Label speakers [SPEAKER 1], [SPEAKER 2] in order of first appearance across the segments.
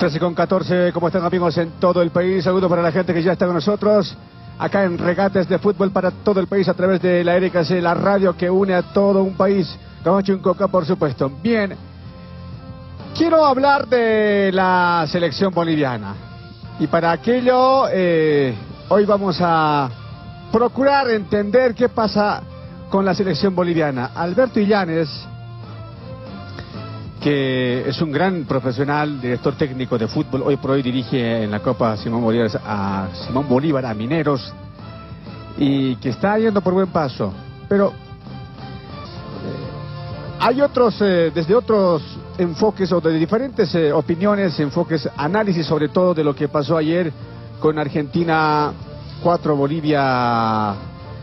[SPEAKER 1] 13:14, ¿cómo están amigos en todo el país? Saludo para la gente que ya está con nosotros acá en Regates de Fútbol para todo el país a través de la RKC, la radio que une a todo un país. Camacho en Coca, por supuesto. Bien, quiero hablar de la selección boliviana y para aquello hoy vamos a procurar entender qué pasa con la selección boliviana. Alberto Illanes, que es un gran profesional, director técnico de fútbol, hoy por hoy dirige en la Copa Simón Bolívar a Mineros y que está yendo por buen paso, pero hay otros, desde otros enfoques o de diferentes opiniones, enfoques, análisis sobre todo de lo que pasó ayer con Argentina 4, Bolivia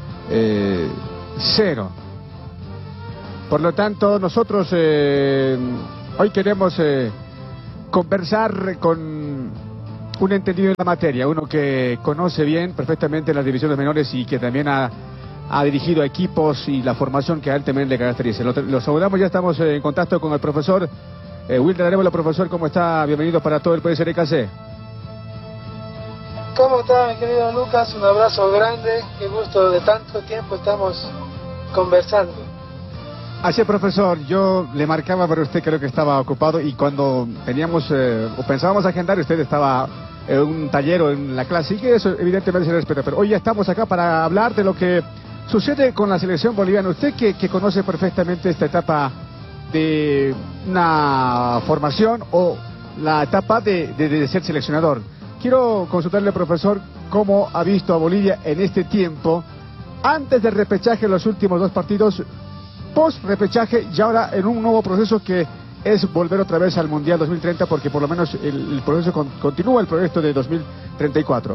[SPEAKER 1] 0. Por lo tanto, nosotros hoy queremos conversar con un entendido en la materia, uno que conoce bien, perfectamente las divisiones menores y que también ha dirigido a equipos y la formación que a él también le caracteriza. Lo saludamos, ya estamos en contacto con el profesor Wilder Arevalo. Profesor, ¿cómo está? Bienvenido para todo el país RKC.
[SPEAKER 2] ¿Cómo está, mi querido Lucas? Un abrazo grande, qué gusto, de tanto tiempo estamos conversando.
[SPEAKER 1] Así es, profesor, yo le marcaba, pero usted creo que estaba ocupado y cuando teníamos o pensábamos agendar, usted estaba en un taller o en la clase, y que eso evidentemente se respeta, pero hoy ya estamos acá para hablar de lo que sucede con la selección boliviana. Usted que conoce perfectamente esta etapa de una formación o la etapa de ser seleccionador. Quiero consultarle, profesor, cómo ha visto a Bolivia en este tiempo, antes del repechaje, los últimos 2 partidos, post repechaje y ahora en un nuevo proceso que es volver otra vez al Mundial 2030, porque por lo menos el proceso continúa, el proyecto de 2034.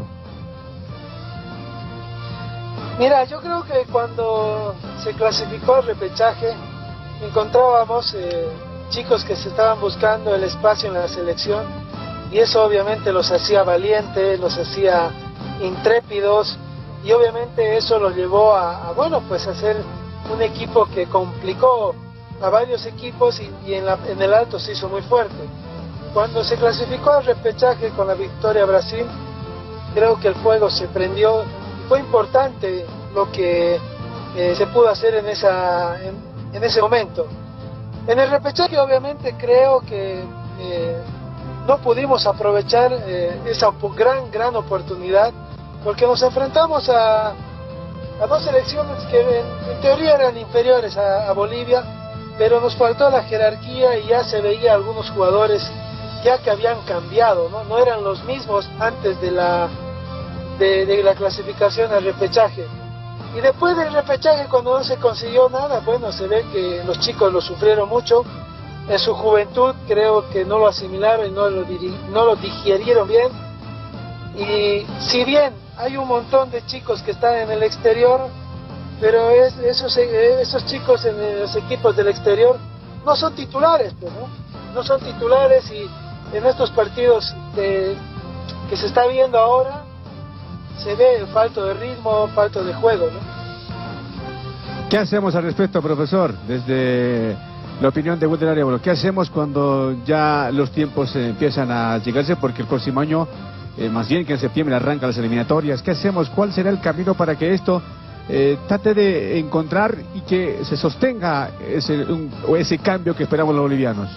[SPEAKER 2] Mira, yo creo que cuando se clasificó el repechaje encontrábamos chicos que se estaban buscando el espacio en la selección y eso obviamente los hacía valientes, los hacía intrépidos y obviamente eso los llevó a hacer un equipo que complicó a varios equipos y en el alto se hizo muy fuerte. Cuando se clasificó al repechaje con la victoria a Brasil, creo que el fuego se prendió. Fue importante lo que se pudo hacer en ese momento. En el repechaje obviamente creo que no pudimos aprovechar esa gran oportunidad porque nos enfrentamos a 2 selecciones que en teoría eran inferiores a Bolivia, pero nos faltó la jerarquía y ya se veía algunos jugadores ya que habían cambiado, no eran los mismos antes de la clasificación al repechaje. Y después del repechaje, cuando no se consiguió nada, bueno, se ve que los chicos lo sufrieron mucho. En su juventud creo que no lo asimilaron y no lo digirieron bien. Y si bien hay un montón de chicos que están en el exterior, pero esos chicos en los equipos del exterior no son titulares, pues, no son titulares y en estos partidos que se está viendo ahora se ve falto de ritmo, falto de juego, ¿no?
[SPEAKER 1] ¿Qué hacemos al respecto, profesor? Desde la opinión de Wilder Arevalo, ¿qué hacemos cuando ya los tiempos empiezan a llegarse? Porque el próximo año, más bien que en septiembre arrancan las eliminatorias. ¿Qué hacemos? ¿Cuál será el camino para que esto trate de encontrar y que se sostenga ese cambio que esperamos los bolivianos?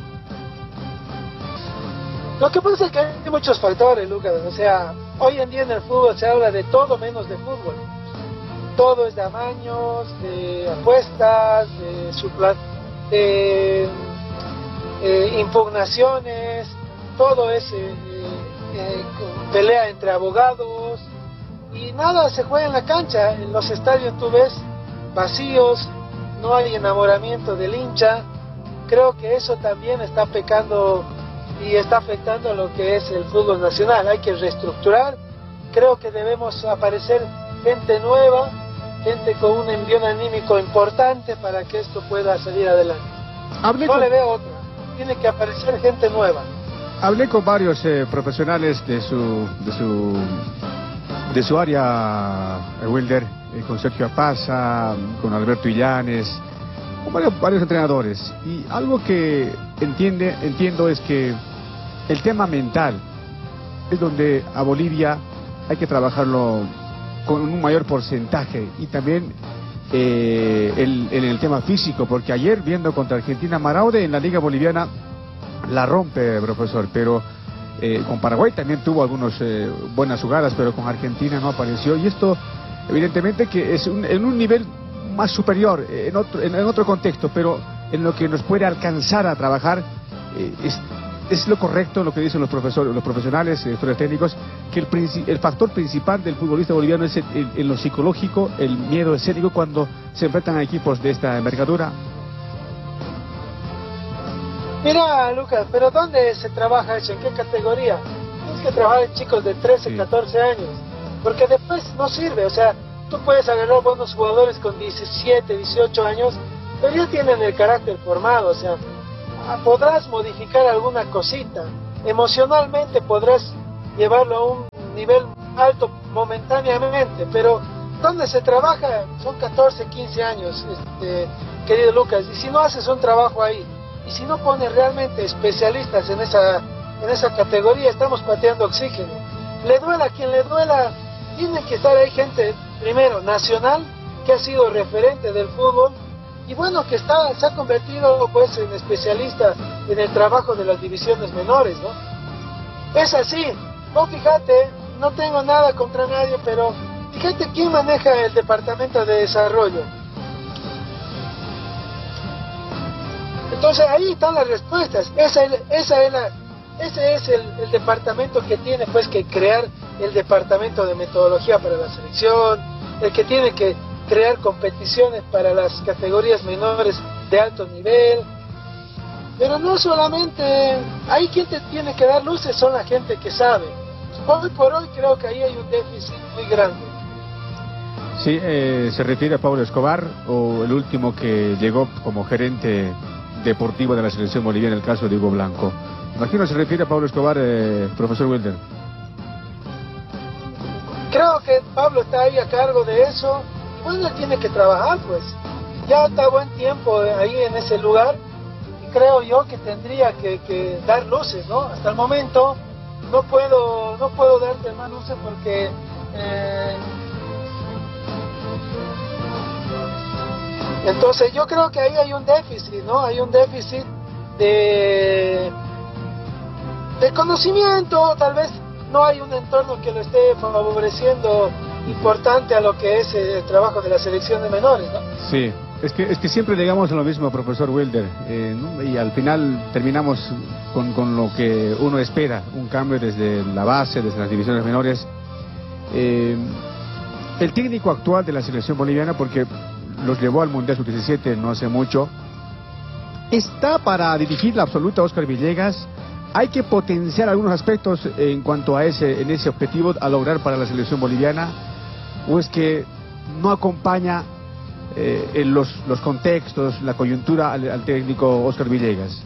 [SPEAKER 2] Lo que pasa es que hay muchos factores, Lucas. O sea, hoy en día en el fútbol se habla de todo menos de fútbol. Todo es de amaños, de apuestas, de impugnaciones, todo es pelea entre abogados y nada se juega en la cancha. En los estadios tú ves vacíos, no hay enamoramiento del hincha. Creo que eso también está pecando y está afectando lo que es el fútbol nacional. Hay que reestructurar, creo que debemos aparecer gente nueva, gente con un envío anímico importante para que esto pueda salir adelante. Le veo otra, tiene que aparecer gente nueva.
[SPEAKER 1] Hablé con varios profesionales de su área, Wilder, con Sergio Apaza, con Alberto Illanes, con varios entrenadores, y algo que entiendo es que el tema mental es donde a Bolivia hay que trabajarlo con un mayor porcentaje, y también en el tema físico, porque ayer viendo contra Argentina, Maraude en la Liga Boliviana la rompe, profesor, pero con Paraguay también tuvo algunas buenas jugadas, pero con Argentina no apareció, y esto evidentemente que es en un nivel más superior, en otro contexto, pero en lo que nos puede alcanzar a trabajar, es lo correcto lo que dicen los profesores, los profesionales, los técnicos, que el factor principal del futbolista boliviano es en lo psicológico, el miedo escénico cuando se enfrentan a equipos de esta envergadura.
[SPEAKER 2] Mira, Lucas, pero ¿dónde se trabaja eso? ¿En qué categoría? Tienes que trabajar en chicos de 13, 14 años, porque después no sirve. O sea, tú puedes agarrar buenos jugadores con 17, 18 años, pero ya tienen el carácter formado. O sea, podrás modificar alguna cosita, emocionalmente podrás llevarlo a un nivel alto momentáneamente, pero ¿dónde se trabaja? Son 14, 15 años, querido Lucas, y si no haces un trabajo ahí, y si no pones realmente especialistas en esa categoría, estamos pateando oxígeno. Le duela a quien le duela, tiene que estar ahí gente, primero, nacional, que ha sido referente del fútbol, y bueno, que se ha convertido pues en especialista en el trabajo de las divisiones menores, ¿no? Es así. No, fíjate, no tengo nada contra nadie, pero fíjate quién maneja el departamento de desarrollo. Entonces ahí están las respuestas. Ese es el departamento que tiene pues que crear el departamento de metodología para la selección, el que tiene que crear competiciones para las categorías menores de alto nivel. Pero no solamente, ahí quien te tiene que dar luces son la gente que sabe. Hoy por hoy creo que ahí hay un déficit muy grande.
[SPEAKER 1] Sí, se refiere a Pablo Escobar, o el último que llegó como gerente deportivo de la selección boliviana, el caso de Hugo Blanco. Imagino se refiere a Pablo Escobar, profesor Wilder.
[SPEAKER 2] Creo que Pablo está ahí a cargo de eso. Bueno, él tiene que trabajar, pues. Ya está buen tiempo ahí en ese lugar, y creo yo que tendría que dar luces, ¿no? Hasta el momento no puedo darte más luces porque entonces yo creo que ahí hay un déficit, ¿no? Hay un déficit de conocimiento, tal vez no hay un entorno que lo esté favoreciendo importante a lo que es el trabajo de la selección de menores, ¿no?
[SPEAKER 1] Sí, es que siempre llegamos a lo mismo, profesor Wilder, ¿no? Y al final terminamos con lo que uno espera, un cambio desde la base, desde las divisiones menores. El técnico actual de la selección boliviana, porque los llevó al Mundial Sub-17 no hace mucho, está para dirigir la absoluta Óscar Villegas. Hay que potenciar algunos aspectos en cuanto a en ese objetivo a lograr para la selección boliviana, o es que no acompaña en los contextos, la coyuntura al técnico Óscar Villegas.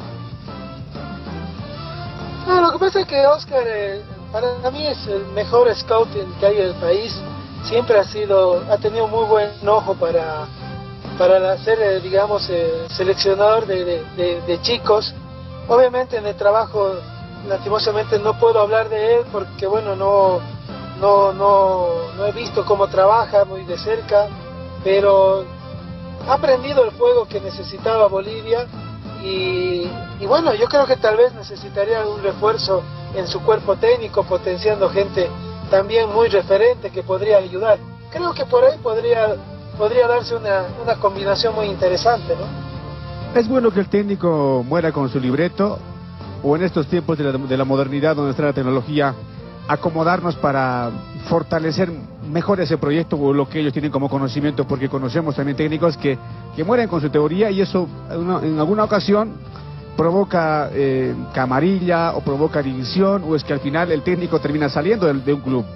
[SPEAKER 2] No, lo que pasa es que Óscar para mí es el mejor scouting que hay en el país. Siempre ha tenido muy buen ojo para ser, digamos, seleccionador de chicos. Obviamente en el trabajo, lastimosamente no puedo hablar de él porque bueno, no he visto cómo trabaja muy de cerca, pero ha aprendido el juego que necesitaba Bolivia y bueno, yo creo que tal vez necesitaría un refuerzo en su cuerpo técnico, potenciando gente también muy referente que podría ayudar. Creo que por ahí podría darse una combinación muy interesante, ¿no?
[SPEAKER 1] Es bueno que el técnico muera con su libreto, o en estos tiempos de la modernidad donde está la tecnología, acomodarnos para fortalecer mejor ese proyecto o lo que ellos tienen como conocimiento, porque conocemos también técnicos que mueren con su teoría y eso en alguna ocasión provoca camarilla o provoca división, o es que al final el técnico termina saliendo de un club.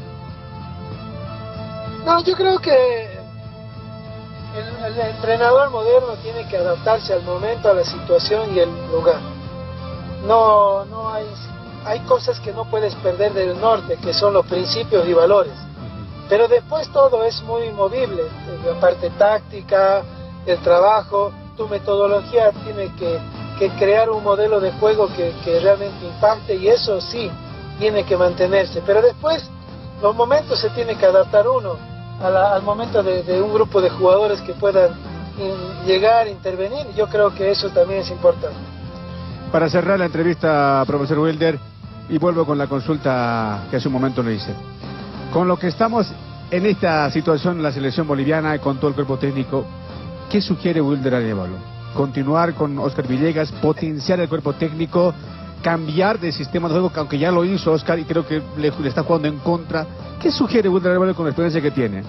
[SPEAKER 2] No, yo creo que el entrenador moderno tiene que adaptarse al momento, a la situación y el lugar. No hay cosas que no puedes perder del norte, que son los principios y valores. Pero después todo es muy movible, la parte táctica, el trabajo, tu metodología tiene que que crear un modelo de juego que realmente impacte, y eso sí tiene que mantenerse, pero después los momentos se tiene que adaptar uno al momento de un grupo de jugadores que puedan llegar a intervenir. Yo creo que eso también es importante.
[SPEAKER 1] Para cerrar la entrevista, profesor Wilder, y vuelvo con la consulta que hace un momento le hice. Con lo que estamos en esta situación en la selección boliviana y con todo el cuerpo técnico, ¿qué sugiere Wilder Arévalo? ¿Continuar con Oscar Villegas, potenciar el cuerpo técnico, cambiar de sistema de juego, aunque ya lo hizo Oscar y creo que le está jugando en contra? ¿Qué sugiere Wilder Arévalo con la experiencia que tiene?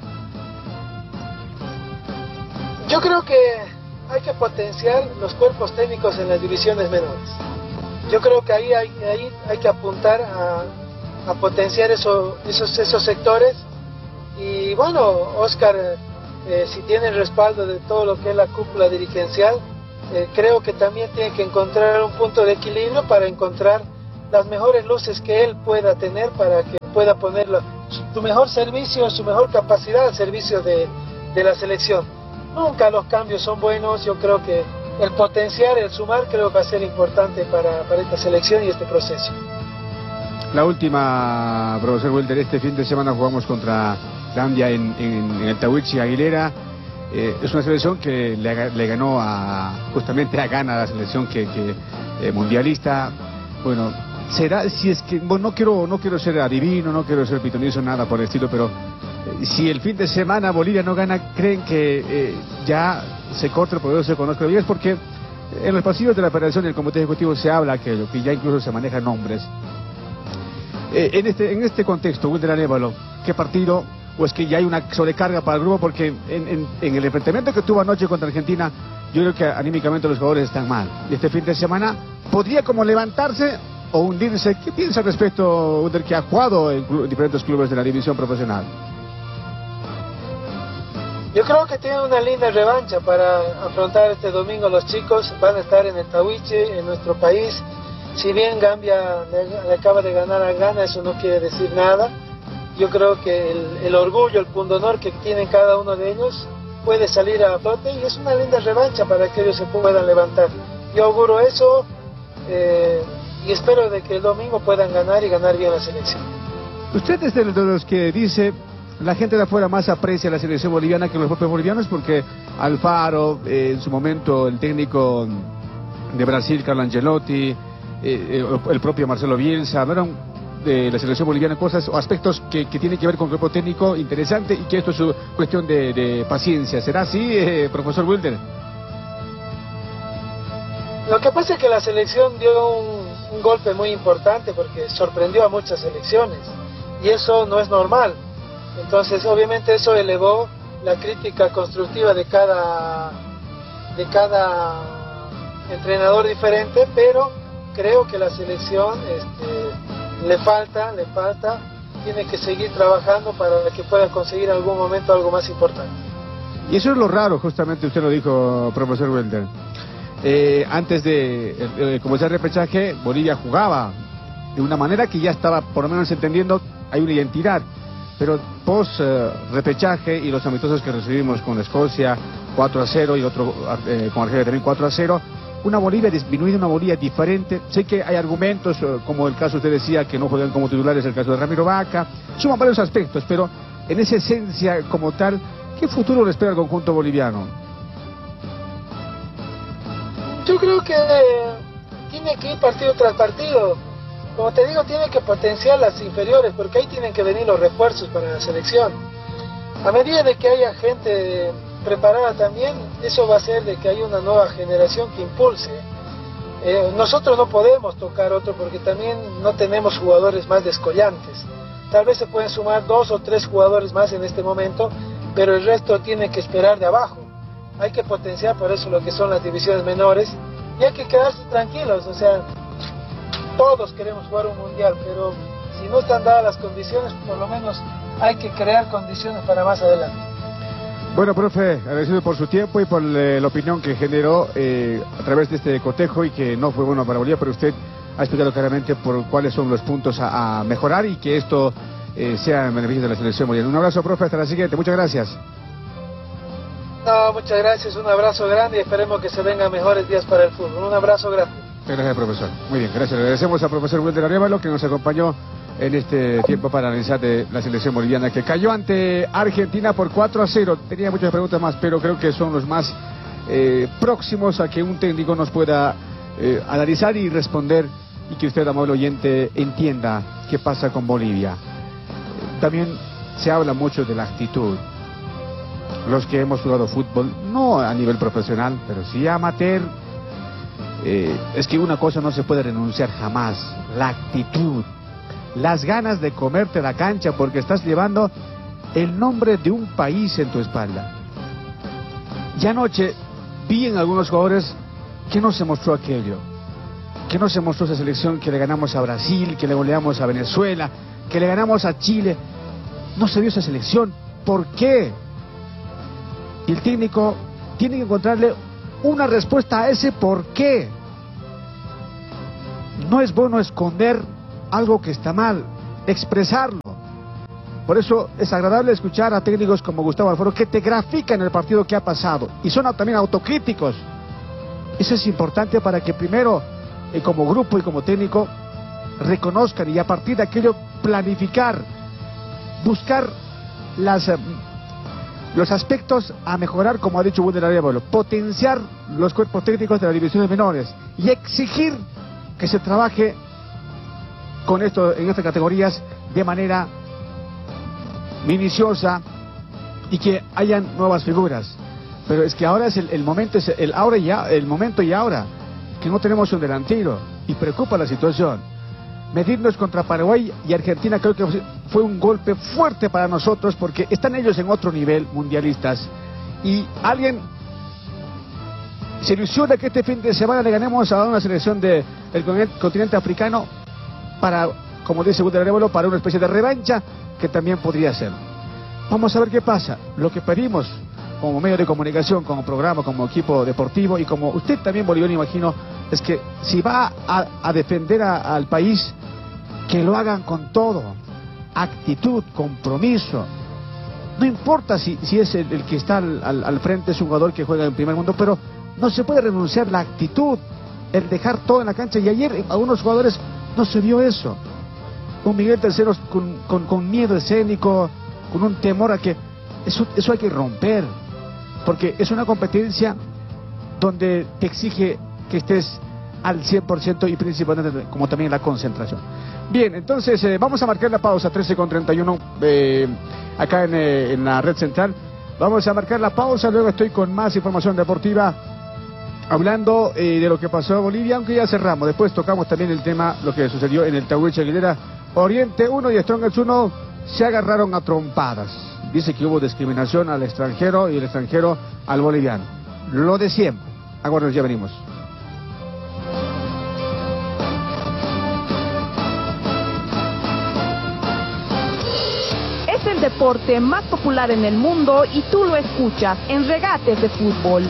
[SPEAKER 2] Yo creo que hay que potenciar los cuerpos técnicos en las divisiones menores. Yo creo que ahí hay que apuntar a potenciar esos sectores. Y bueno, Oscar, si tiene el respaldo de todo lo que es la cúpula dirigencial, creo que también tiene que encontrar un punto de equilibrio para encontrar las mejores luces que él pueda tener para que pueda poner su mejor servicio, su mejor capacidad al servicio de la selección. Nunca los cambios son buenos. Yo creo que el potenciar, el sumar, creo que va a ser importante para esta selección y este proceso.
[SPEAKER 1] La última, profesor Wilder, este fin de semana jugamos contra Gambia en el Tahuichi Aguilera. Es una selección que le ganó justamente a Ghana, la selección que mundialista. Bueno, será, si es que, bueno, no quiero ser adivino, no quiero ser pitonizo, nada por el estilo, pero si el fin de semana Bolivia no gana, ¿creen que ya se corta el progreso con Oscar Villegas? Porque en los pasillos de la Federación y el Comité Ejecutivo se habla que ya incluso se manejan nombres. En este contexto, Wilder Arévalo, ¿qué partido, o es que ya hay una sobrecarga para el grupo? Porque en el enfrentamiento que tuvo anoche contra Argentina, yo creo que anímicamente los jugadores están mal. Y este fin de semana podría como levantarse o hundirse. ¿Qué piensa al respecto, Wilder, que ha jugado en diferentes clubes de la división profesional?
[SPEAKER 2] Yo creo que tiene una linda revancha para afrontar este domingo. Los chicos van a estar en el Tahuichi, en nuestro país. Si bien Gambia le acaba de ganar a Ghana, eso no quiere decir nada. Yo creo que el orgullo, el pundonor que tienen cada uno de ellos puede salir a flote, y es una linda revancha para que ellos se puedan levantar. Yo auguro eso y espero de que el domingo puedan ganar y ganar bien la selección.
[SPEAKER 1] Usted es de los que dice: la gente de afuera más aprecia la selección boliviana que los propios bolivianos, porque Alfaro, en su momento el técnico de Brasil, Carlo Ancelotti, el propio Marcelo Bielsa, hablaron de la selección boliviana cosas o aspectos que tienen que ver con el cuerpo técnico interesante, y que esto es cuestión de paciencia. ¿Será así, profesor Wilder?
[SPEAKER 2] Lo que pasa es que la selección dio un golpe muy importante porque sorprendió a muchas selecciones y eso no es normal. Entonces obviamente eso elevó la crítica constructiva de cada entrenador diferente, pero creo que la selección le falta, tiene que seguir trabajando para que pueda conseguir en algún momento algo más importante.
[SPEAKER 1] Y eso es lo raro, justamente usted lo dijo, profesor Wilder. Antes de comenzar el repechaje, Bolivia jugaba de una manera que ya estaba por lo menos entendiendo, hay una identidad. Pero post repechaje y los amistosos que recibimos con Escocia 4-0 y otro con Argelia también 4-0, una Bolivia disminuida, una Bolivia diferente. Sé que hay argumentos, como el caso usted decía, que no juegan como titulares, el caso de Ramiro Vaca, suman varios aspectos, pero en esa esencia como tal, ¿qué futuro le espera al conjunto boliviano?
[SPEAKER 2] Yo creo que tiene que ir partido tras partido. Como te digo, tiene que potenciar las inferiores, porque ahí tienen que venir los refuerzos para la selección. A medida de que haya gente preparada también, eso va a hacer de que haya una nueva generación que impulse. Nosotros no podemos tocar otro porque también no tenemos jugadores más descollantes. Tal vez se pueden sumar 2 o 3 jugadores más en este momento, pero el resto tiene que esperar de abajo. Hay que potenciar por eso lo que son las divisiones menores y hay que quedarse tranquilos. O sea, todos queremos jugar un mundial, pero si no están dadas las condiciones, por lo menos hay que crear condiciones para más adelante.
[SPEAKER 1] Bueno, profe, agradecido por su tiempo y por la opinión que generó a través de este cotejo, y que no fue bueno para Bolivia, pero usted ha explicado claramente por cuáles son los puntos a mejorar y que esto sea en beneficio de la selección boliviana. Un abrazo, profe, hasta la siguiente. Muchas gracias.
[SPEAKER 2] No, muchas gracias, un abrazo grande y esperemos que se vengan mejores días para el fútbol. Un abrazo grande.
[SPEAKER 1] Gracias, profesor. Muy bien, gracias. Le agradecemos al profesor Wilder Arévalo que nos acompañó en este tiempo para analizar de la selección boliviana que cayó ante Argentina por 4-0. Tenía muchas preguntas más, pero creo que son los más próximos a que un técnico nos pueda analizar y responder, y que usted, amable oyente, entienda qué pasa con Bolivia. También se habla mucho de la actitud. Los que hemos jugado fútbol, no a nivel profesional, pero sí amateur, es que una cosa no se puede renunciar jamás: la actitud, las ganas de comerte la cancha porque estás llevando el nombre de un país en tu espalda. Y anoche vi en algunos jugadores que no se mostró aquello, que no se mostró esa selección que le ganamos a Brasil, que le goleamos a Venezuela, que le ganamos a Chile. No se vio esa selección. ¿Por qué? Y el técnico tiene que encontrarle una respuesta a ese por qué. No es bueno esconder algo que está mal, expresarlo. Por eso es agradable escuchar a técnicos como Gustavo Alfaro que te grafican el partido que ha pasado y son también autocríticos. Eso es importante para que primero, como grupo y como técnico, reconozcan y a partir de aquello planificar, buscar los aspectos a mejorar, como ha dicho Wilder Arévalo, potenciar los cuerpos técnicos de las divisiones menores y exigir que se trabaje con esto en estas categorías de manera minuciosa y que hayan nuevas figuras. Pero es que ahora es el momento, es el momento y ahora que no tenemos un delantero y preocupa la situación. Medirnos contra Paraguay y Argentina creo que fue un golpe fuerte para nosotros porque están ellos en otro nivel, mundialistas, y alguien se ilusiona que este fin de semana le ganemos a una selección del continente africano para, como dice Wilder Arévalo, para una especie de revancha que también podría ser. Vamos a ver qué pasa. Lo que pedimos como medio de comunicación, como programa, como equipo deportivo y como usted también, boliviano, imagino, es que si va a defender al país, que lo hagan con todo, actitud, compromiso. No importa si es el que está al frente, es un jugador que juega en primer mundo, pero no se puede renunciar la actitud, el dejar todo en la cancha. Y ayer en algunos jugadores no se vio eso. Un Miguel Terceros con miedo escénico, con un temor a que eso hay que romper, porque es una competencia donde te exige que estés al 100% y principalmente como también la concentración. Bien, entonces vamos a marcar la pausa, 13:31 acá en la red central. Vamos a marcar la pausa, luego estoy con más información deportiva hablando de lo que pasó en Bolivia, aunque ya cerramos. Después tocamos también el tema, lo que sucedió en el Tahuiche Aguilera. Oriente 1 y Strongest 1 se agarraron a trompadas. Dice que hubo discriminación al extranjero y el extranjero al boliviano. Lo de siempre. Aguarden, ya venimos.
[SPEAKER 3] Es el deporte más popular en el mundo y tú lo escuchas en Regates de Fútbol.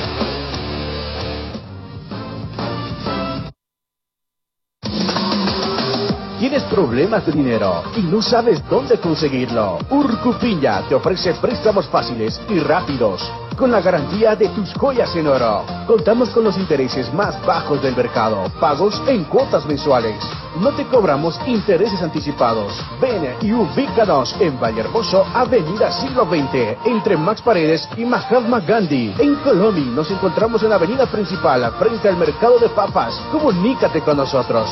[SPEAKER 4] ¿Tienes problemas de dinero y no sabes dónde conseguirlo? Urcupiña te ofrece préstamos fáciles y rápidos, con la garantía de tus joyas en oro. Contamos con los intereses más bajos del mercado, pagos en cuotas mensuales. No te cobramos intereses anticipados. Ven y ubícanos en Vallehermoso, Avenida Siglo XX, entre Max Paredes y Mahatma Gandhi. En Colombia nos encontramos en la avenida principal, frente al mercado de papas. Comunícate con nosotros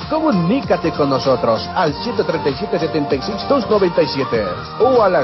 [SPEAKER 4] al 737-76-297 o a las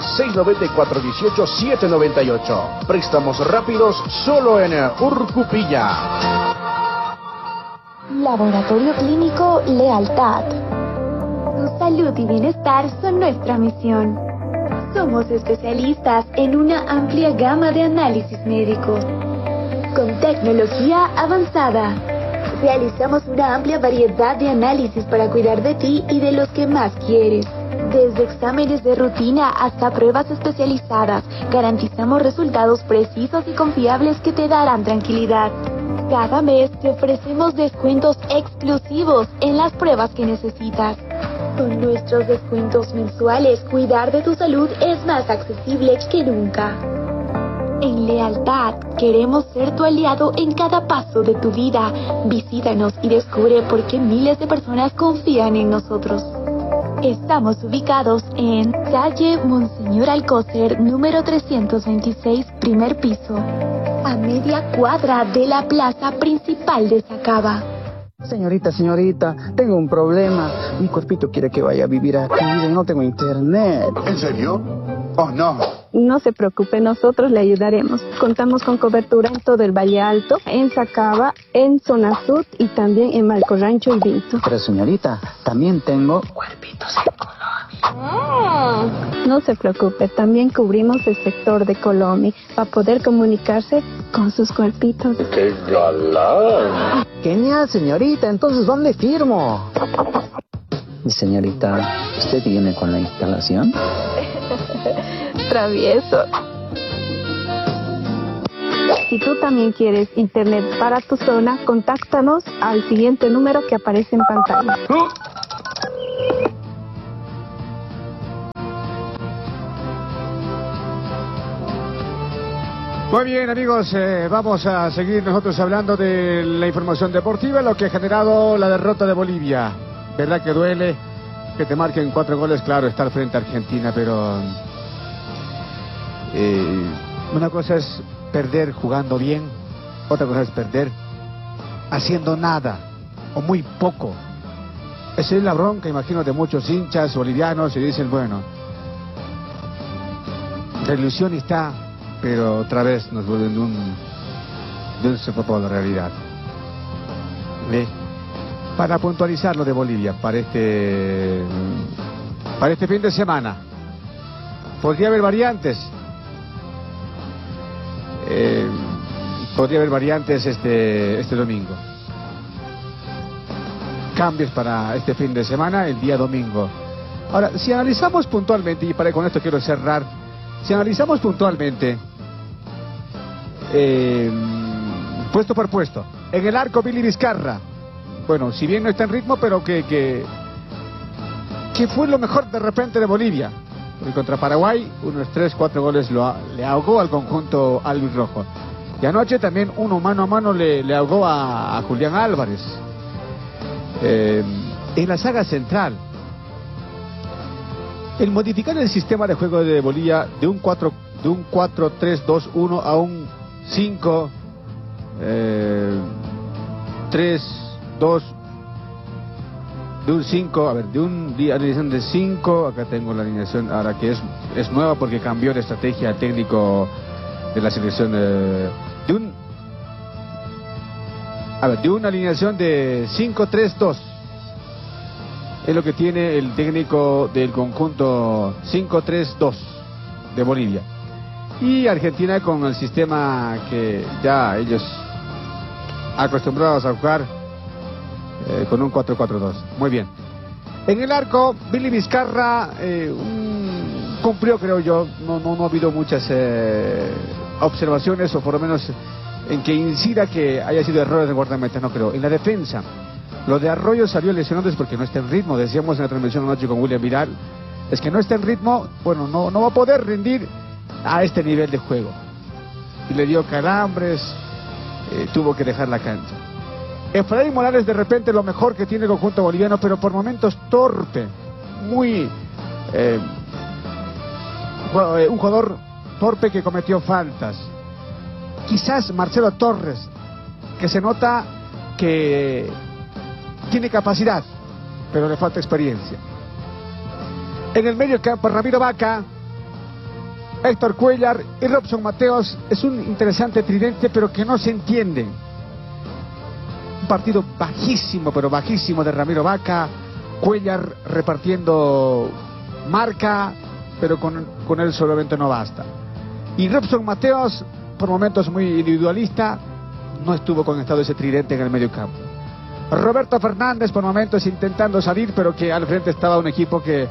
[SPEAKER 4] 694-18-798. Préstamos rápidos solo en Urcupiña.
[SPEAKER 5] Laboratorio Clínico Lealtad. Tu salud y bienestar son nuestra misión. Somos especialistas en una amplia gama de análisis médicos. Con tecnología avanzada, realizamos una amplia variedad de análisis para cuidar de ti y de los que más quieres. Desde exámenes de rutina hasta pruebas especializadas, garantizamos resultados precisos y confiables que te darán tranquilidad. Cada mes te ofrecemos descuentos exclusivos en las pruebas que necesitas. Con nuestros descuentos mensuales, cuidar de tu salud es más accesible que nunca. En lealtad, queremos ser tu aliado en cada paso de tu vida. Visítanos y descubre por qué miles de personas confían en nosotros. Estamos ubicados en calle Monseñor Alcócer, número 326, primer piso, a media cuadra de la plaza principal de Sacaba.
[SPEAKER 6] Señorita, tengo un problema. Mi cuerpito quiere que vaya a vivir aquí y no tengo internet.
[SPEAKER 7] ¿En serio? Oh, no.
[SPEAKER 8] No se preocupe, nosotros le ayudaremos. Contamos con cobertura en todo el Valle Alto, en Sacaba, en Zona Sur y también en Malco Rancho y Vinto.
[SPEAKER 6] Pero señorita, también tengo cuerpitos en Colombia.
[SPEAKER 8] No se preocupe, también cubrimos el sector de Colombia para poder comunicarse con sus cuerpitos.
[SPEAKER 7] ¡Qué galán!
[SPEAKER 6] Genial, señorita, entonces ¿dónde firmo? Y señorita, ¿usted viene con la instalación?
[SPEAKER 8] Travieso. Si tú también quieres internet para tu zona, contáctanos al siguiente número que aparece en pantalla.
[SPEAKER 1] Muy bien, amigos, vamos a seguir nosotros hablando de la información deportiva, lo que ha generado la derrota de Bolivia. ¿Verdad que duele que te marquen 4 goles? Claro, estar frente a Argentina, pero una cosa es perder jugando bien, otra cosa es perder haciendo nada o muy poco. Esa es la bronca, imagino, de muchos hinchas bolivianos y dicen, bueno, la ilusión está, pero otra vez nos vuelven de un sopapón de realidad. ¿Ve? Para puntualizar lo de Bolivia, para este fin de semana, podría haber variantes. Podría haber variantes este domingo. Cambios para este fin de semana, el día domingo. Ahora, si analizamos puntualmente, y con esto quiero cerrar, si analizamos puntualmente, puesto por puesto, en el arco Billy Vizcarra, bueno, si bien no está en ritmo, pero que fue lo mejor de repente de Bolivia. Y contra Paraguay, unos 3-4 goles le ahogó al conjunto albirrojo. Y anoche también uno mano a mano le ahogó a Julián Álvarez. En la saga central, el modificar el sistema de juego de Bolivia de un 4-3-2-1 a un 5-3-2, de un 5, a ver, de una alineación de 5, acá tengo la alineación, ahora que es nueva porque cambió de estrategia técnico de la selección, de una alineación de 5-3-2, es lo que tiene el técnico del conjunto 5-3-2 de Bolivia. Y Argentina con el sistema que ya ellos acostumbrados a jugar, con un 4-4-2. Muy bien. En el arco, Billy Vizcarra cumplió, creo yo. No ha habido muchas observaciones, o por lo menos en que incida que haya sido errores de guardameta, no creo. En la defensa, lo de Arroyo salió lesionado porque no está en ritmo. Decíamos en la transmisión anoche con William Viral, es que no está en ritmo, bueno, no va a poder rendir a este nivel de juego. Y le dio calambres, tuvo que dejar la cancha. Efraín Morales de repente lo mejor que tiene el conjunto boliviano, pero por momentos torpe, muy un jugador torpe que cometió faltas. Quizás Marcelo Torres, que se nota que tiene capacidad, pero le falta experiencia. En el medio campo, Ramiro Vaca, Héctor Cuellar y Robson Mateos. Es un interesante tridente, pero que no se entiende. Un partido bajísimo, pero bajísimo de Ramiro Vaca. Cuellar repartiendo marca, pero con él solamente no basta. Y Robson Mateos, por momentos muy individualista, no estuvo conectado ese tridente en el medio campo. Roberto Fernández, por momentos intentando salir, pero que al frente estaba un equipo que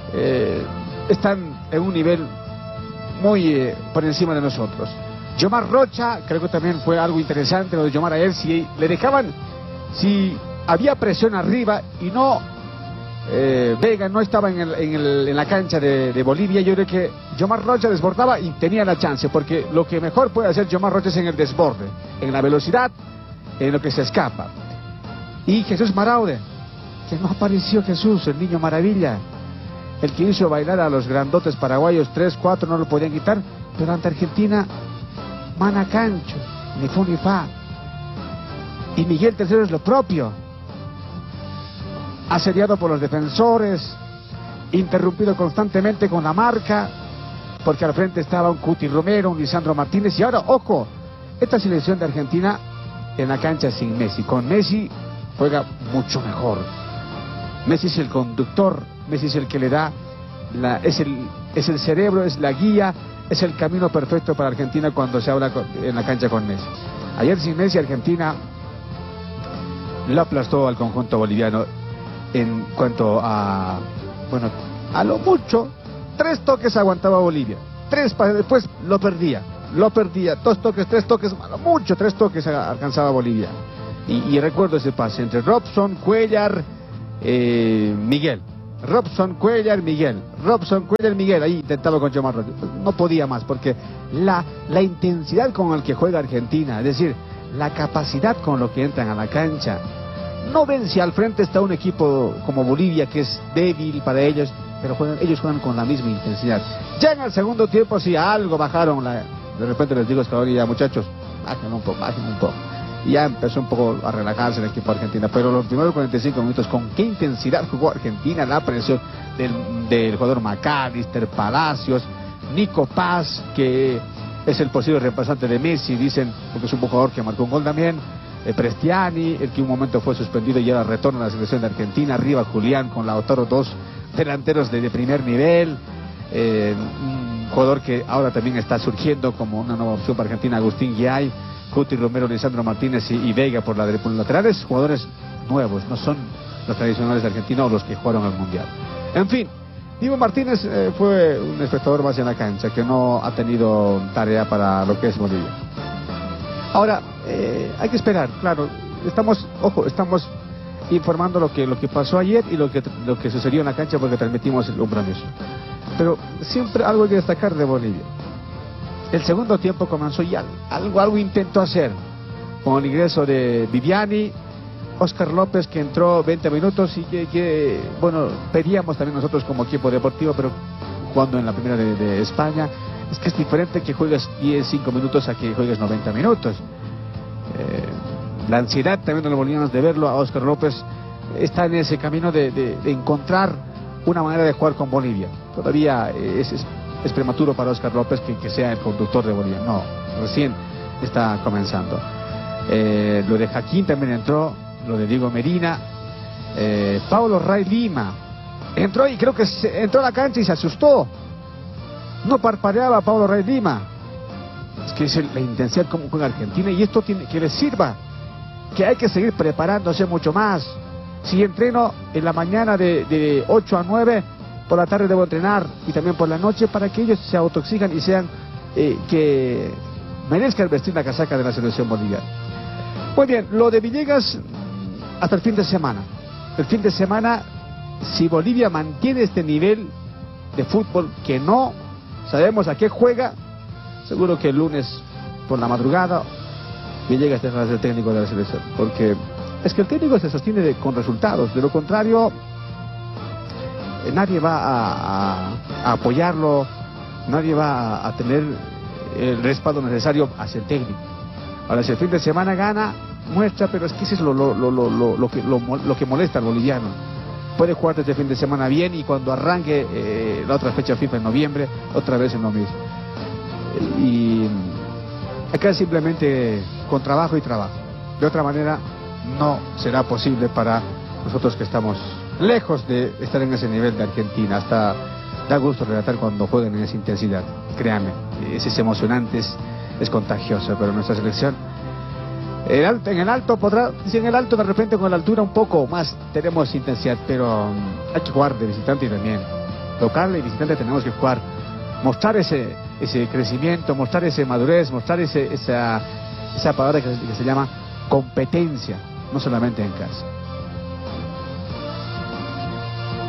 [SPEAKER 1] están en un nivel muy por encima de nosotros. Yomar Rocha, creo que también fue algo interesante lo de Yomar a él, si le dejaban, si había presión arriba y no Vega no estaba en la cancha de Bolivia, yo creo que Yomar Rocha desbordaba y tenía la chance, porque lo que mejor puede hacer Yomar Rocha es en el desborde, en la velocidad, en lo que se escapa. Y Jesús Maraude, que no apareció Jesús, el niño maravilla, el que hizo bailar a los grandotes paraguayos, 3, 4, no lo podían quitar, pero ante Argentina, manacancho, ni fu ni fa. Y Miguel III es lo propio, asediado por los defensores, interrumpido constantemente con la marca, porque al frente estaba un Cuti Romero, un Lisandro Martínez, y ahora, ojo, esta selección de Argentina en la cancha sin Messi. Con Messi juega mucho mejor. Messi es el conductor, Messi es el que le da, es el cerebro, es la guía, es el camino perfecto para Argentina cuando se habla en la cancha con Messi. Ayer sin Messi Argentina lo aplastó al conjunto boliviano en cuanto a, bueno, a lo mucho, 3 toques aguantaba Bolivia, 3 después lo perdía, 2 toques, 3 toques, a lo mucho 3 toques alcanzaba Bolivia. Y recuerdo ese pase entre Robson, Cuellar, Miguel. Robson, Cuellar, Miguel. Robson, Cuellar, Miguel. Ahí intentaba con Yomar Rocha. No podía más porque la intensidad con la que juega Argentina, es decir, la capacidad con lo que entran a la cancha. No ven si al frente está un equipo como Bolivia que es débil para ellos, pero ellos juegan con la misma intensidad. Ya en el segundo tiempo sí algo bajaron. De repente les digo a Escaloni, ya muchachos, bajen un poco. Y ya empezó un poco a relajarse el equipo argentino, pero los primeros 45 minutos, con qué intensidad jugó Argentina, la presión del jugador McAllister, Palacios, Nico Paz, que es el posible reemplazante de Messi, dicen, porque es un jugador que marcó un gol también, Prestiani, el que un momento fue suspendido y ahora retorna a la selección de Argentina, arriba Julián con Lautaro, 2 delanteros de primer nivel, un jugador que ahora también está surgiendo como una nueva opción para Argentina, Agustín Guiay, Cuti Romero, Lisandro Martínez y Vega por los laterales, jugadores nuevos, no son los tradicionales de Argentina o los que jugaron al Mundial. En fin, Diego Martínez fue un espectador más en la cancha, que no ha tenido tarea para lo que es Bolivia. Ahora, hay que esperar, claro, estamos informando lo que pasó ayer y lo que sucedió en la cancha porque transmitimos el compromiso. Pero siempre algo hay que destacar de Bolivia. El segundo tiempo comenzó y algo intentó hacer con el ingreso de Viviani, Oscar López, que entró 20 minutos y que bueno, pedíamos también nosotros como equipo deportivo, pero jugando en la primera de España, es que es diferente que juegues 5 minutos a que juegues 90 minutos. La ansiedad también de los bolivianos de verlo a Oscar López está en ese camino de encontrar una manera de jugar con Bolivia. Todavía es prematuro para Oscar López que sea el conductor de Bolivia. No, recién está comenzando. Lo de Jaquín también entró, lo de Diego Medina, Paulo Ray Lima entró y creo que entró a la cancha y se asustó. No parpadeaba Paulo Ray Lima. Es que es la intensidad como juega Argentina y esto tiene que les sirva, que hay que seguir preparándose mucho más. Si entreno en la mañana de 8 a 9, por la tarde debo entrenar y también por la noche para que ellos se autoexijan y sean que merezcan vestir la casaca de la selección boliviana. Muy bien, lo de Villegas hasta el fin de semana. El fin de semana, si Bolivia mantiene este nivel de fútbol que no sabemos a qué juega, seguro que el lunes por la madrugada Villegas dejará de ser técnico de la selección, porque es que el técnico se sostiene con resultados, de lo contrario nadie va a apoyarlo, nadie va a tener el respaldo necesario hacia el técnico. Ahora, si el fin de semana gana, muestra, pero es que eso es lo que molesta al boliviano. Puede jugar desde el fin de semana bien y cuando arranque la otra fecha FIFA en noviembre, otra vez en lo mismo. Y acá simplemente con trabajo y trabajo. De otra manera no será posible para nosotros que estamos lejos de estar en ese nivel de Argentina. Hasta da gusto relatar cuando juegan en esa intensidad, créanme, es emocionante, es contagioso, pero nuestra selección en el alto podrá, si en el alto de repente con la altura un poco más tenemos intensidad, pero hay que jugar de visitante y también local y visitante tenemos que jugar, mostrar ese crecimiento, mostrar esa madurez, mostrar esa palabra que se llama competencia, no solamente en casa.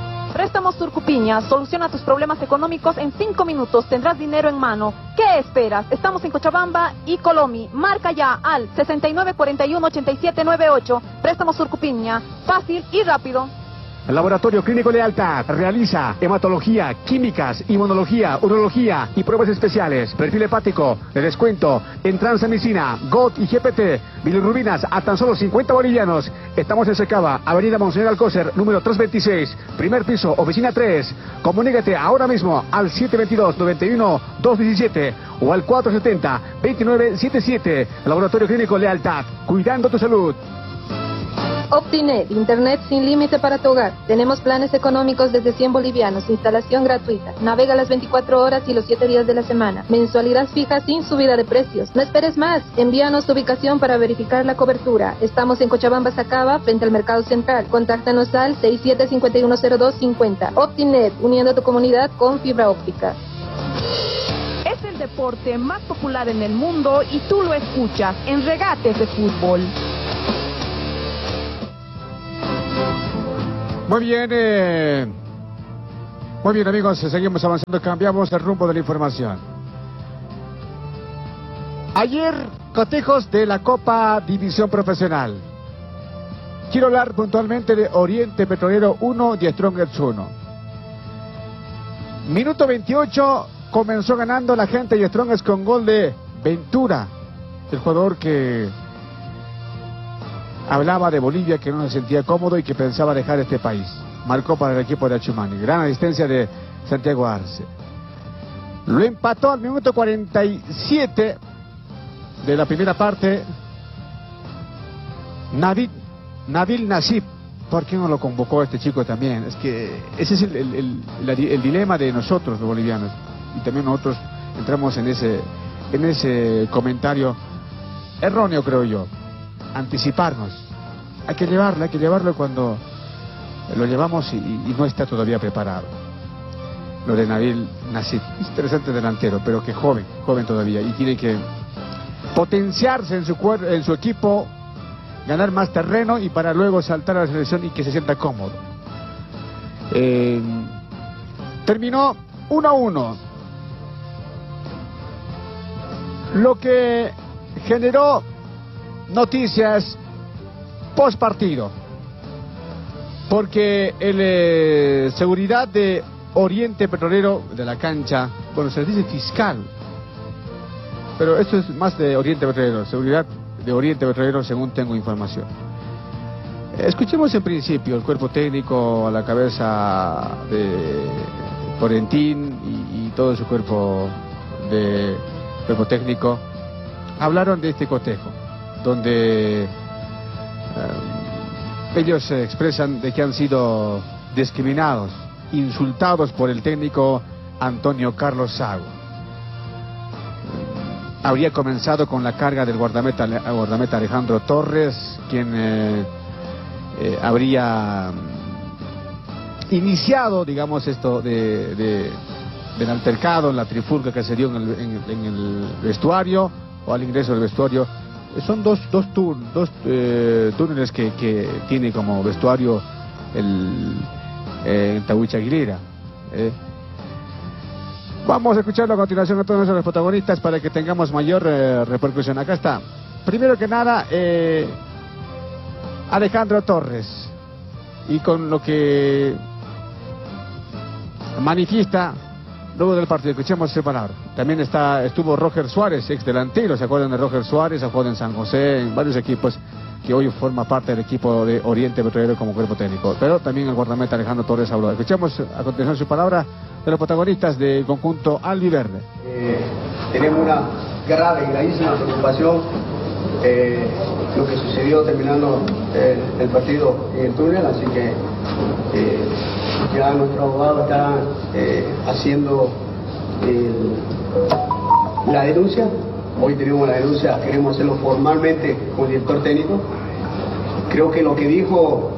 [SPEAKER 3] Préstamos Surcupiña. Soluciona tus problemas económicos en 5 minutos. Tendrás dinero en mano. ¿Qué esperas? Estamos en Cochabamba y Colomi. Marca ya al 6941-8798. Préstamos Surcupiña. Fácil y rápido.
[SPEAKER 1] El Laboratorio Clínico Lealtad realiza hematología, químicas, inmunología, urología y pruebas especiales. Perfil hepático de descuento en transamicina, GOT y GPT. Bilirrubinas a tan solo 50 bolivianos. Estamos en Secaba, Avenida Monseñor Alcócer, número 326, primer piso, oficina 3. Comunícate ahora mismo al 722-91-217 o al 470-2977. Laboratorio Clínico Lealtad, cuidando tu salud.
[SPEAKER 9] Optinet, internet sin límite para tu hogar. Tenemos planes económicos desde 100 bolivianos, instalación gratuita. Navega las 24 horas y los 7 días de la semana. Mensualidad fija sin subida de precios. No esperes más. Envíanos tu ubicación para verificar la cobertura. Estamos en Cochabamba, Sacaba, frente al Mercado Central. Contáctanos al 67510250. Optinet, uniendo tu comunidad con fibra óptica.
[SPEAKER 3] Es el deporte más popular en el mundo y tú lo escuchas en Regates de Fútbol.
[SPEAKER 1] Muy bien, amigos, seguimos avanzando, cambiamos el rumbo de la información. Ayer, cotejos de la Copa División Profesional. Quiero hablar puntualmente de Oriente Petrolero 1 y Strongest 1. Minuto 28, comenzó ganando la gente de Strongest con gol de Ventura, el jugador que hablaba de Bolivia, que no se sentía cómodo y que pensaba dejar este país. Marcó para el equipo de Achumani. Gran asistencia de Santiago Arce. Lo empató al minuto 47 de la primera parte Nabil Nasib. ¿Por qué no lo convocó este chico también? Es que ese es el dilema de nosotros, los bolivianos. Y también nosotros entramos en ese comentario erróneo, creo yo. Anticiparnos. Hay que llevarlo cuando lo llevamos y no está todavía preparado. Lo de Nabil Nasib, interesante delantero, pero que joven todavía, y tiene que potenciarse en su equipo, ganar más terreno y para luego saltar a la selección y que se sienta cómodo. Terminó 1-1. Lo que generó noticias post partido, porque el seguridad de Oriente Petrolero de la cancha, bueno, se dice fiscal, pero esto es más de Oriente Petrolero, seguridad de Oriente Petrolero, según tengo información. Escuchemos en principio el cuerpo técnico a la cabeza de Florentín y todo su cuerpo técnico. Hablaron de este cotejo, donde ellos se expresan de que han sido discriminados, insultados por el técnico Antonio Carlos Sago. Habría comenzado con la carga del guardameta Alejandro Torres, quien habría iniciado, digamos, esto del altercado, la trifulca que se dio en el vestuario, o al ingreso del vestuario. Son dos túneles que tiene como vestuario el Tahuicha Aguilera. Vamos a escucharlo a continuación a todos nuestros protagonistas para que tengamos mayor repercusión. Acá está. Primero que nada, Alejandro Torres, y con lo que manifiesta luego del partido. Escuchemos esa palabra. También estuvo Roger Suárez, ex delantero. ¿Se acuerdan de Roger Suárez? Ha jugado en San José, en varios equipos, que hoy forma parte del equipo de Oriente Petrolero como cuerpo técnico. Pero también el guardameta Alejandro Torres habló. Escuchemos a continuación su palabra de los protagonistas del conjunto albiverde.
[SPEAKER 10] Tenemos una grave y gravísima preocupación lo que sucedió terminando el partido en el túnel, así que ya nuestro abogado está haciendo la denuncia. Hoy tenemos la denuncia, queremos hacerlo formalmente con el director técnico. Creo que lo que dijo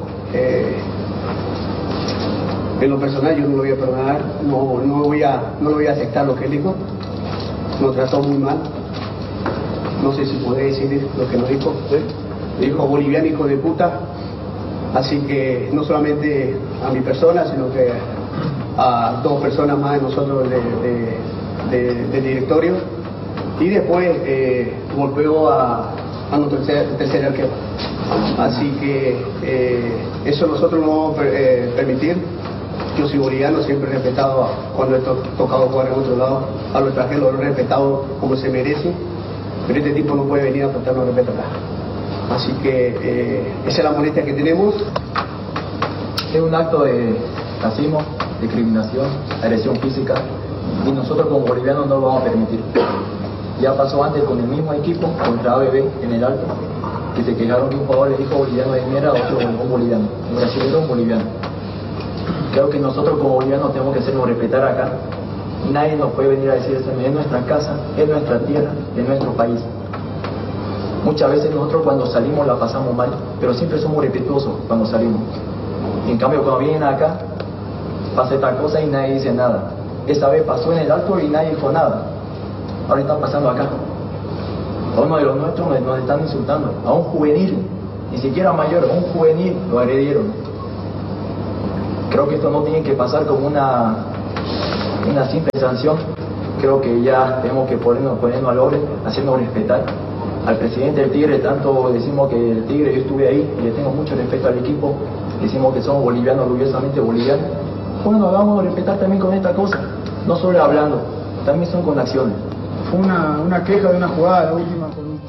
[SPEAKER 10] en lo personal yo no lo voy a perdonar, no voy a aceptar lo que él dijo. Nos trató muy mal. No sé si podré decir lo que nos dijo. Dijo boliviano hijo de puta. Así que no solamente a mi persona, sino que a 2 personas más de nosotros del directorio, y después golpeó a nuestro tercer arquero. Así que eso nosotros no vamos a permitir. Yo soy boliviano, siempre he respetado cuando he tocado jugar en otro lado, a los extranjeros lo he respetado como se merece, pero este tipo no puede venir a faltarnos respeto acá. Así que esa es la molestia que tenemos.
[SPEAKER 11] Es un acto de racismo, discriminación, agresión física, y nosotros como bolivianos no lo vamos a permitir. Ya pasó antes con el mismo equipo, contra ABB en el Alto, que se quejaron que un jugador le dijo boliviano de mierda a otro un boliviano, un brasileño un boliviano. Creo que nosotros como bolivianos tenemos que hacernos respetar acá. Nadie nos puede venir a decir eso, es nuestra casa, es nuestra tierra, es nuestro país. Muchas veces nosotros cuando salimos la pasamos mal, pero siempre somos respetuosos cuando salimos. En cambio cuando vienen acá, pasa esta cosa y nadie dice nada. Esa vez pasó en el Alto y nadie dijo nada. Ahora está pasando acá. A uno de los nuestros nos están insultando, a un juvenil, ni siquiera mayor, a un juvenil lo agredieron. Creo que esto no tiene que pasar como una simple sanción. Creo que ya tenemos que ponernos al orden, hacernos respetar. Al presidente del Tigre, tanto decimos que el Tigre, yo estuve ahí y le tengo mucho respeto al equipo, decimos que somos bolivianos, orgullosamente bolivianos. Bueno, vamos a respetar también con esta cosa, no solo hablando, también son con acciones.
[SPEAKER 12] Fue una queja de una jugada, la última.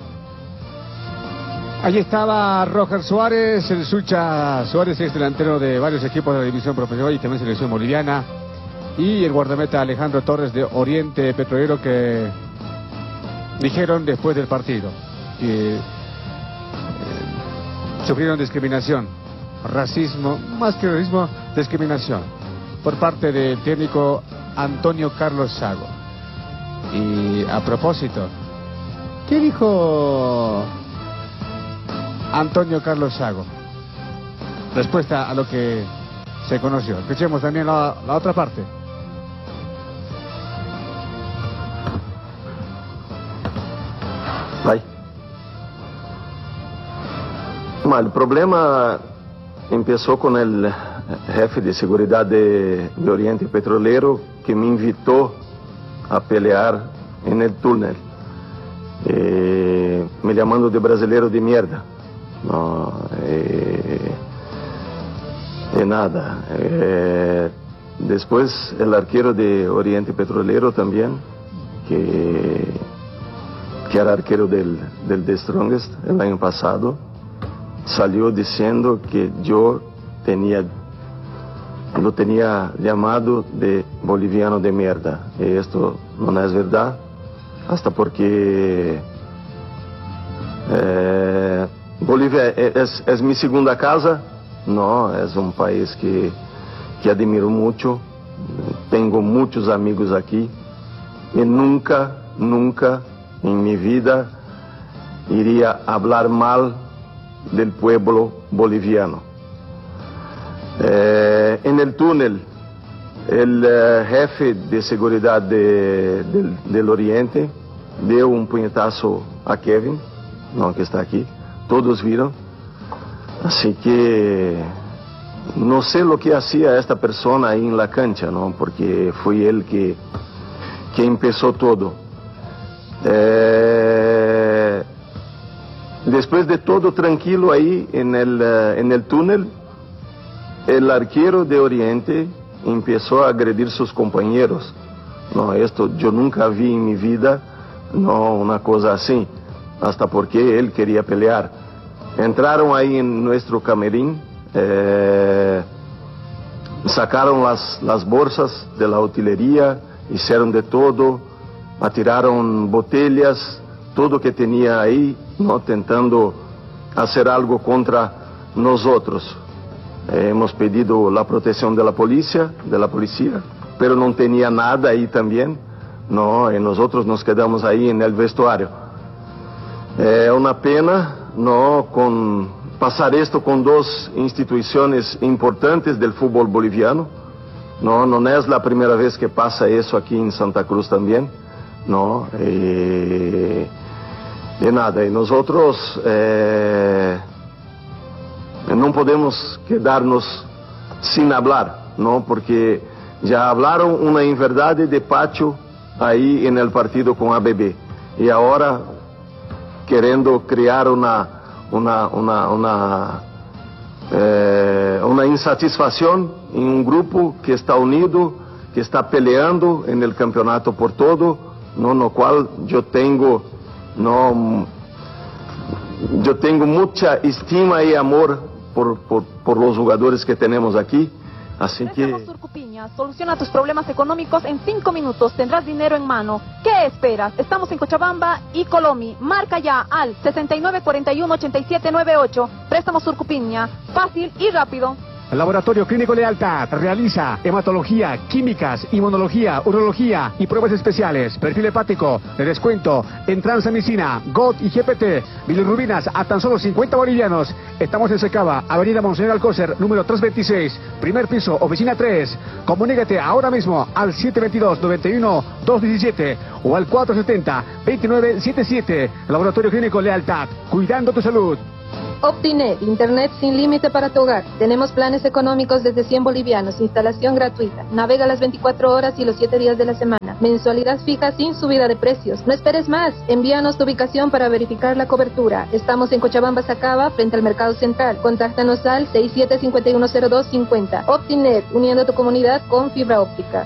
[SPEAKER 1] Allí estaba Roger Suárez, el Sucha Suárez, es delantero de varios equipos de la división profesional y también selección boliviana, y el guardameta Alejandro Torres de Oriente Petrolero, que dijeron después del partido que sufrieron discriminación, racismo, más que racismo, discriminación por parte del técnico Antonio Carlos Sago. Y a propósito, ¿qué dijo Antonio Carlos Sago? Respuesta a lo que se conoció. Escuchemos también la otra parte.
[SPEAKER 13] Vai. El problema empezó con el jefe de seguridad de Oriente Petrolero, que me invitó a pelear en el túnel, me llamando de brasileiro de mierda. No, nada. Después el arquero de Oriente Petrolero también, que era arquero del The Strongest el año pasado, salió diciendo que yo lo tenía llamado de boliviano de mierda. Y esto no es verdad, hasta porque Bolivia es mi segunda casa. No, es un país que admiro mucho, tengo muchos amigos aquí, y nunca en mi vida iría a hablar mal del pueblo boliviano. En el túnel, el jefe de seguridad del Oriente dio un puñetazo a Kevin, no, que está aquí, todos vieron. Así que no sé lo que hacía esta persona ahí en la cancha, ¿no? Porque fue él que empezó todo. Después de todo tranquilo ahí en el túnel, el arquero de Oriente empezó a agredir sus compañeros. No, esto yo nunca vi en mi vida, no, una cosa así, hasta porque él quería pelear. Entraron ahí en nuestro camerín, sacaron las bolsas de la utilería, hicieron de todo, atiraron botellas, todo que tenía ahí, ¿no? Tentando hacer algo contra nosotros. Hemos pedido la protección de la policía, pero no tenía nada ahí también, ¿no? Y nosotros nos quedamos ahí en el vestuario. Una pena, ¿no? Pasar esto con dos instituciones importantes del fútbol boliviano. No es la primera vez que pasa eso aquí en Santa Cruz también, ¿no? Y nada, y nosotros no podemos quedarnos sin hablar, ¿no? Porque Ya hablaron una inverdad de Pacho ahí en el partido con ABB. Y ahora queriendo crear una insatisfacción en un grupo que está unido, que está peleando en el campeonato por todo, no lo cual yo tengo mucha estima y amor por los jugadores que tenemos aquí. Así que...
[SPEAKER 3] Surcupiña, soluciona tus problemas económicos en 5 minutos, tendrás dinero en mano. ¿Qué esperas? Estamos en Cochabamba y Colomi. Marca ya al 6941-8798. Préstamos Surcupiña, fácil y rápido.
[SPEAKER 1] El Laboratorio Clínico Lealtad realiza hematología, químicas, inmunología, urología y pruebas especiales. Perfil hepático de descuento en transamicina, GOT y GPT. Bilirrubinas a tan solo 50 bolivianos. Estamos en Secaba, Avenida Monseñor Alcócer, número 326, primer piso, oficina 3. Comunícate ahora mismo al 722-91-217 o al 470-2977. Laboratorio Clínico Lealtad, cuidando tu salud.
[SPEAKER 9] Optinet, internet sin límite para tu hogar. Tenemos planes económicos desde 100 bolivianos, instalación gratuita. Navega las 24 horas y los 7 días de la semana. Mensualidad fija sin subida de precios. No esperes más. Envíanos tu ubicación para verificar la cobertura. Estamos en Cochabamba, Sacaba, frente al Mercado Central. Contáctanos al 67510250. Optinet, uniendo tu comunidad con fibra óptica.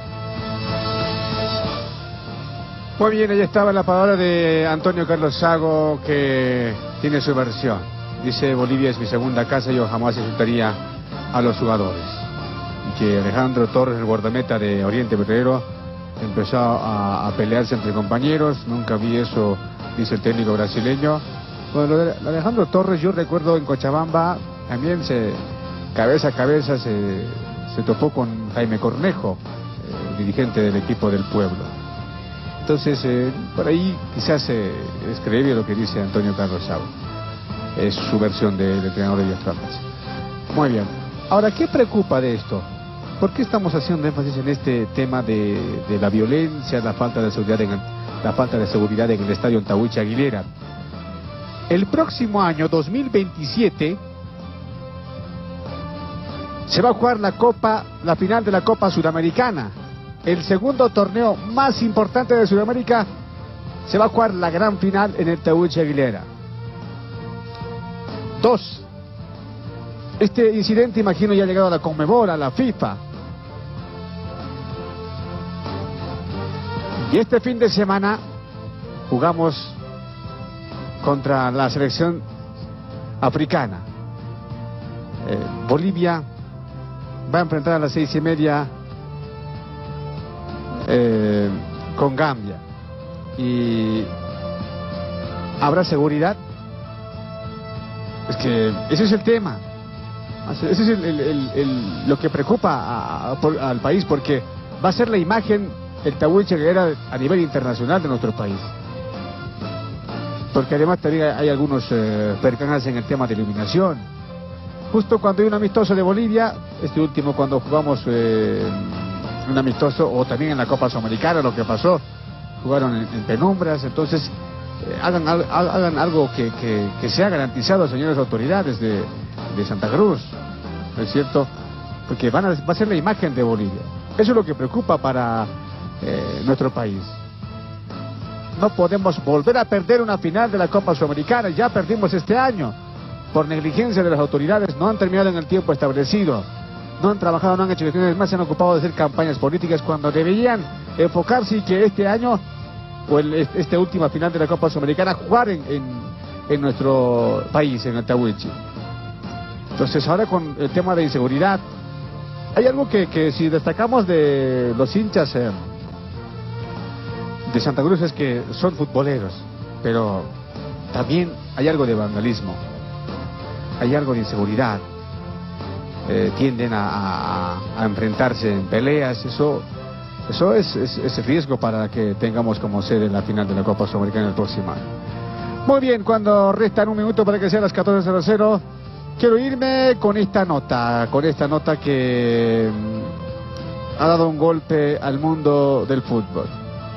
[SPEAKER 1] Muy bien, ahí estaba la palabra de Antonio Carlos Sago, que tiene su versión. Dice: Bolivia es mi segunda casa, yo jamás insultaría a los jugadores. Y que Alejandro Torres, el guardameta de Oriente Petrolero, empezó a pelearse entre compañeros. Nunca vi eso, dice el técnico brasileño. Bueno, lo de Alejandro Torres, yo recuerdo en Cochabamba, también cabeza a cabeza se topó con Jaime Cornejo, dirigente del equipo del pueblo. Entonces, por ahí quizás es creíble lo que dice Antonio Carlos Sago. Es su versión del entrenador de Villas Trampas. Muy bien. Ahora, ¿qué preocupa de esto? ¿Por qué estamos haciendo énfasis en este tema de la violencia, la falta de seguridad en el estadio Tahuichi Aguilera? El próximo año, 2027, se va a jugar la final de la Copa Sudamericana. El segundo torneo más importante de Sudamérica. Se va a jugar la gran final en el Tahuichi Aguilera. 2. Este incidente, imagino, ya ha llegado a la Conmebol, a la FIFA. Y este fin de semana jugamos contra la selección africana. Bolivia va a enfrentar a las 6:30 con Gambia. Y ¿habrá seguridad? Es que ese es el tema. Ese es lo que preocupa al país, porque va a ser la imagen el Tahuichi Aguilera a nivel internacional de nuestro país. Porque además también hay algunos percances en el tema de iluminación. Justo cuando hay un amistoso de Bolivia, este último cuando jugamos un amistoso, o también en la Copa Sudamericana, lo que pasó, jugaron en penumbras. Entonces hagan algo que sea garantizado, señores autoridades de Santa Cruz, ¿no es cierto? Porque va a ser la imagen de Bolivia. Eso es lo que preocupa para nuestro país. No podemos volver a perder una final de la Copa Sudamericana. Ya perdimos este año por negligencia de las autoridades. No han terminado en el tiempo establecido, no han trabajado, no han hecho gestiones, más se han ocupado de hacer campañas políticas cuando deberían enfocarse y que este año o esta última final de la Copa Sudamericana jugar en nuestro país, en el Tahuichi. Entonces ahora con el tema de inseguridad, hay algo que si destacamos de los hinchas de Santa Cruz es que son futboleros, pero también hay algo de vandalismo, hay algo de inseguridad, tienden a enfrentarse en peleas. Eso es riesgo para que tengamos como sede la final de la Copa Sudamericana el próximo año. Muy bien, cuando restan un minuto para que sea las 14:00, quiero irme con esta nota que ha dado un golpe al mundo del fútbol.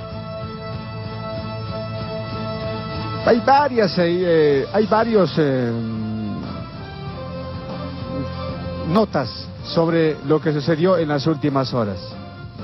[SPEAKER 1] Hay varios notas sobre lo que sucedió en las últimas horas.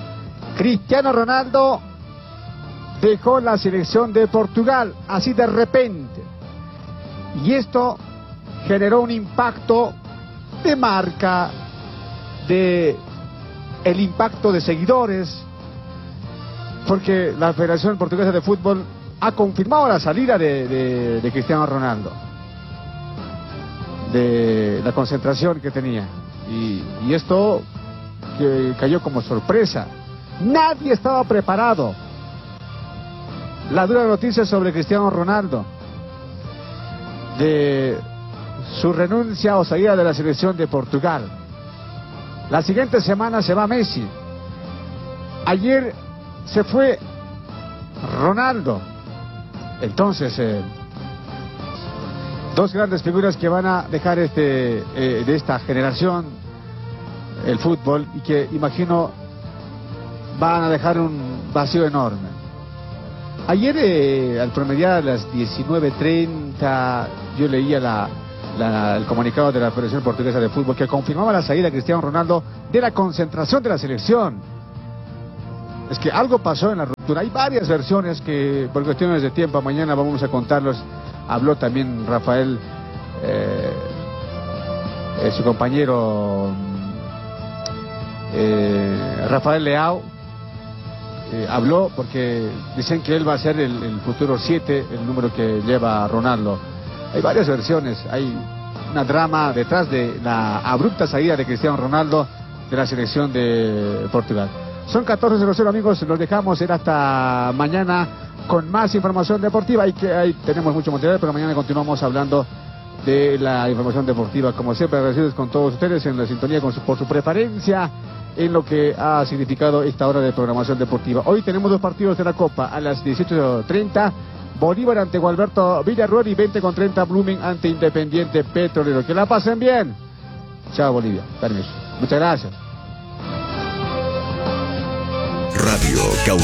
[SPEAKER 1] Cristiano Ronaldo dejó la selección de Portugal, así de repente. Y esto generó un impacto de marca, de el impacto de seguidores, porque la Federación Portuguesa de Fútbol ha confirmado la salida de Cristiano Ronaldo, de la concentración que tenía. Y esto que cayó como sorpresa. Nadie estaba preparado. La dura noticia sobre Cristiano Ronaldo, de su renuncia o salida de la selección de Portugal. La siguiente semana se va Messi. Ayer se fue Ronaldo. Entonces, dos grandes figuras que van a dejar de esta generación el fútbol, y que imagino van a dejar un vacío enorme. Ayer al promediar a las 19:30 yo leía el comunicado de la Federación Portuguesa de Fútbol, que confirmaba la salida de Cristiano Ronaldo de la concentración de la selección. Es que algo pasó en la ruptura. Hay varias versiones que por cuestiones de tiempo mañana vamos a contarlos. Habló también Rafael, su compañero Rafael Leao. Habló porque dicen que él va a ser el futuro 7, el número que lleva Ronaldo. Hay varias versiones, hay una drama detrás de la abrupta salida de Cristiano Ronaldo de la selección de Portugal. Son 14:00, amigos, los dejamos, será hasta mañana con más información deportiva. Ahí tenemos mucho material, pero mañana continuamos hablando de la información deportiva. Como siempre, agradecidos con todos ustedes en la sintonía por su preferencia en lo que ha significado esta hora de programación deportiva. Hoy tenemos dos partidos de la Copa a las 18:30. Bolívar ante Gualberto Villarroel y 20:30 Blooming ante Independiente Petrolero. Que la pasen bien. Chao, Bolivia. Permiso. Muchas gracias.
[SPEAKER 14] Radio Cauca.